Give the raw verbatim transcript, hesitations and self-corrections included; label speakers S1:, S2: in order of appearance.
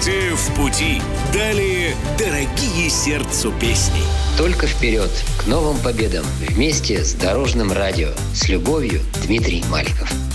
S1: Вместе в пути. Далее дорогие сердцу песни.
S2: Только вперед, к новым победам. Вместе с Дорожным радио. С любовью, Дмитрий Маликов.